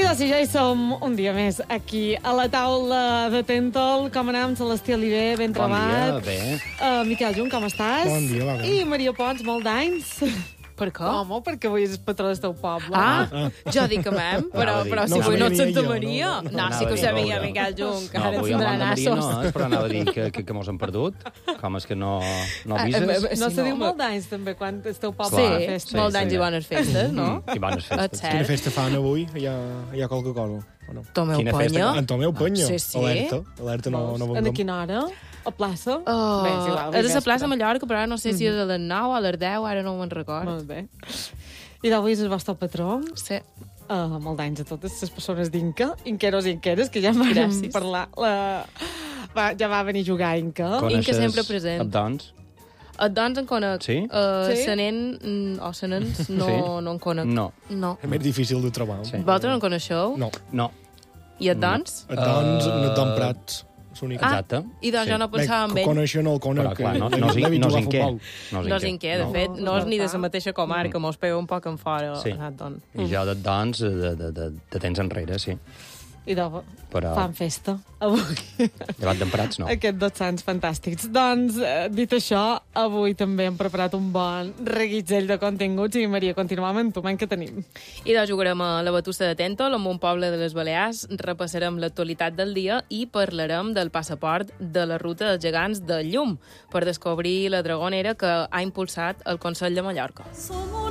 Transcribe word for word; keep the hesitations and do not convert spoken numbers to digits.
doncs ja hi som un dia més, aquí, a la taula de Tentol. Com anem, Celestí Oliver, ben Bon trobat. dia, bé. Uh, Miquel Junt, com estàs? Bon dia, va bé. I Maria Pons, molt d'anys. Per què? Home, perquè avui és patró del teu poble. Ah, jo dic que m'hem, però, Anava a dir. però si No avui no sabia et Santa jo, no, Maria. no. No, sí que ho sabia, Miquel Junt, que No, ara avui ens el donaran nom de Maria nassos. no és, però anava a dir que, que, que mos hem perdut. Com és que no, no Ah, avises? eh, eh, No sí, se diu no, molt d'anys, també, quan el teu poble Sí, fa festa. molt d'anys sí. i bones festes, no? Mm, I bones Et festes. Quina cert. festa fan avui? Hi ha, hi ha Coca-Cola? O no? Tomeu Quina penya. festa? En Tomeu Penyo? Sí, sí. Alerta. Alerta no, no En a bon quina hora? A plaça? Oh, Bé, és igual, és a la vespre. plaça Mallorca, però ara no sé si és a les nou o a les deu, ara no me'n record. Molt bé. I d'avui és el vostre patró. Sí. Uh, molt d'anys a totes les persones d'Inca, inqueros i inqueres, que ja vam Gràcies. parlar. La... Va, ja va venir a jugar a Inca. Inca sempre present. Et doncs? Et doncs en conec. Sí? Uh, Sí? Senent mm, o senents no, Sí? no en conec. No. No. És més difícil de trobar. Sí. Vosaltres no en coneixeu? No. No. I et doncs? Et doncs, Uh, no et don Prats. És l'únic. Ah, Exacte. I doncs Sí. jo no pensava en ell. Conèixer no el conec. Però, clar, no, que- no, és, l'he vist no és jugar a en què. futbol. No No és en què, de No. fet, no és ni de la No. mateixa comarca, mos pega un poc en fora. Sí. Anat, doncs. I jo de, doncs, de, de, de, de temps enrere, sí. I de... Però fan festa avui. llevat d'emprats, no. Aquests dos sants fantàstics. Doncs, eh, dit això, avui també hem preparat un bon reguitzell de continguts i, Maria, continuem amb tu, que tenim. I doncs jugarem a la Batussa de Tèntol, amb un poble de les Balears, repassarem l'actualitat del dia i parlarem del passaport de la ruta dels gegants de Llum per descobrir la dragonera que ha impulsat el Consell de Mallorca.